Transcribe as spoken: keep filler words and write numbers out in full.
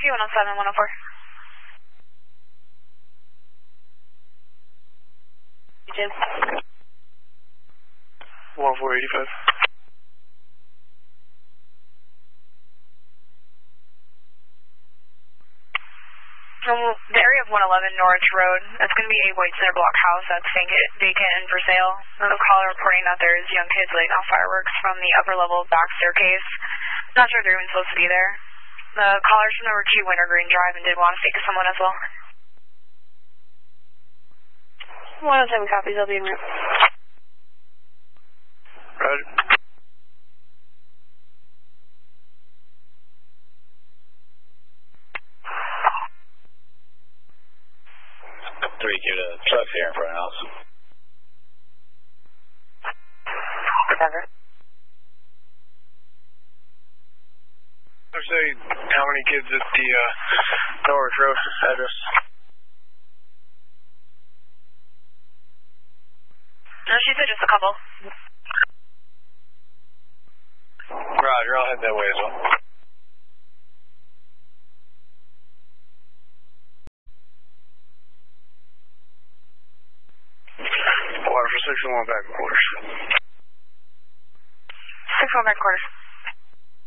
P one oh seven, one oh four. Jim. one four eighty-five. From the area of one eleven Norwich Road, that's going to be a white center block house that's vacant, vacant and for sale. Another caller reporting that there's young kids lighting off fireworks from the upper level back staircase. Not sure they're even supposed to be there. The caller's from number two Wintergreen Drive and did want to speak to someone as well. one oh seven copies, I'll be en route. Roger. Three two to trucks here in front of the house. Denver. Let's say how many kids at the uh, Norwich Road address? No, she said just a couple. Roger, I'll head that way as well. Water for six one back quarters. six one back quarters.